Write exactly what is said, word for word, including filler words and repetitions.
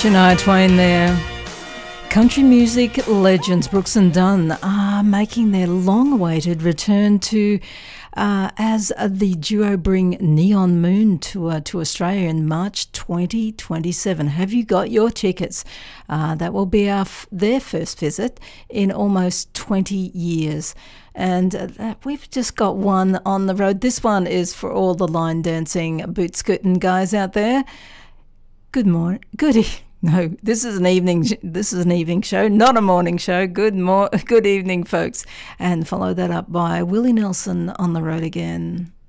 Shania Twain there. Country music legends Brooks and Dunn are making their long-awaited return to uh, as the duo bring Neon Moon tour to Australia in March twenty twenty-seven. Have you got your tickets? Uh, that will be our f- their first visit in almost twenty years. And uh, we've just got one on the road. This one is for all the line dancing boot scooting guys out there. Good morning. Good e- No, this is an evening. This is an evening show, not a morning show. Good mor- Good evening, folks, and follow that up by Willie Nelson on the road again.